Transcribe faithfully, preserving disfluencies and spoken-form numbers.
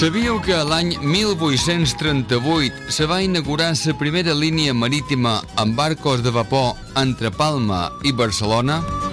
Sabíeu que l'any mil vuit-cents trenta-vuit se va inaugurar la primera línia marítima amb barcos de vapor entre Palma i Barcelona?